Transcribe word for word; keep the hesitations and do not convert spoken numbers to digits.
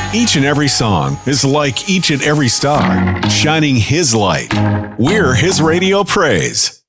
Each and every song is like each and every star, shining His light. We're His Radio Praise.